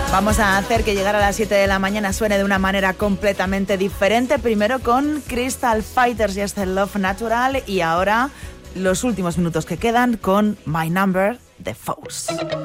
Vamos a hacer que llegar a las 7 de la mañana suene de una manera completamente diferente. Primero con Crystal Fighters y este Love Natural. Y ahora los últimos minutos que quedan con My Number, The Foes.